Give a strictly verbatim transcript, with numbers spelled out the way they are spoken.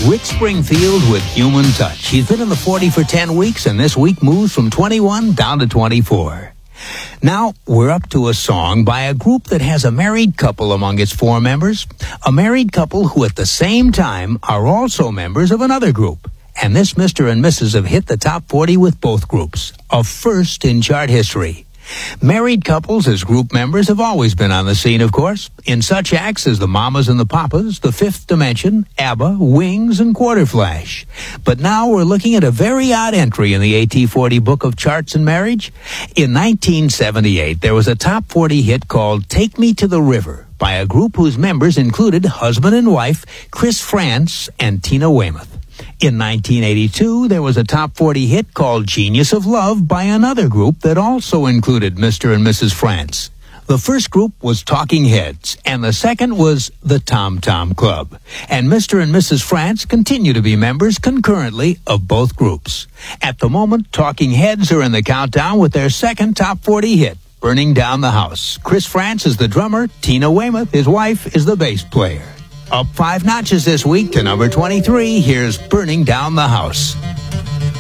Rick Springfield with Human Touch. He's been in the forty for ten weeks, and this week moves from twenty-one down to twenty-four. Now, we're up to a song by a group that has a married couple among its four members, a married couple who at the same time are also members of another group. And this Mister and Missus have hit the top forty with both groups, a first in chart history. Married couples as group members have always been on the scene, of course, in such acts as the Mamas and the Papas, the Fifth Dimension, ABBA, Wings, and Quarterflash. But now we're looking at a very odd entry in the A T forty Book of Charts and Marriage. In nineteen seventy-eight, there was a top forty hit called Take Me to the River by a group whose members included husband and wife Chris Frantz and Tina Weymouth. In nineteen eighty-two, there was a top forty hit called Genius of Love by another group that also included Mister and Missus Frantz. The first group was Talking Heads, and the second was the Tom Tom Club. And Mister and Missus Frantz continue to be members concurrently of both groups. At the moment, Talking Heads are in the countdown with their second top forty hit, Burning Down the House. Chris Frantz is the drummer. Tina Weymouth, his wife, is the bass player. Up five notches this week to number twenty-three, here's Burning Down the House.